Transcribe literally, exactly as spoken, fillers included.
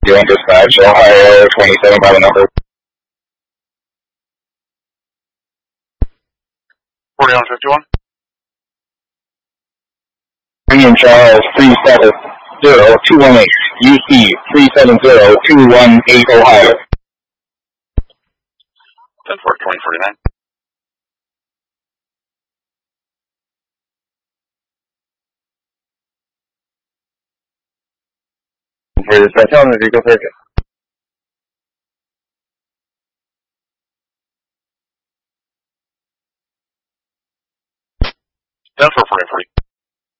Doing dispatch, Ohio twenty-seven by the number. forty-one fifty-one. Union Charles three seven zero two one eight. U C three seven zero two one eight Ohio. ten four twenty forty-nine. For dispatch on the vehicle circuit. ten four forty forty.